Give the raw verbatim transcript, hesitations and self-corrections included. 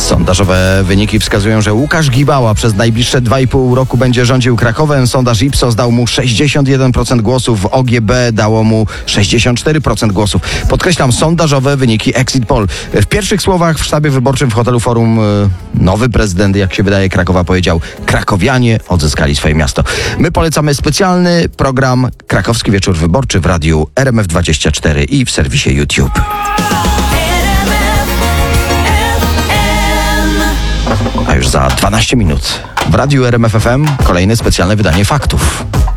Sondażowe wyniki wskazują, że Łukasz Gibała przez najbliższe dwa i pół roku będzie rządził Krakowem. Sondaż Ipsos dał mu sześćdziesiąt jeden procent głosów, O G B dało mu sześćdziesiąt cztery procent głosów. Podkreślam, sondażowe wyniki Exit Poll. W pierwszych słowach w sztabie wyborczym w hotelu Forum nowy prezydent, jak się wydaje, Krakowa powiedział: krakowianie odzyskali swoje miasto. My polecamy specjalny program Krakowski Wieczór Wyborczy w radiu R M F dwadzieścia cztery i w serwisie YouTube. A już za dwanaście minut w radiu R M F F M kolejne specjalne wydanie faktów.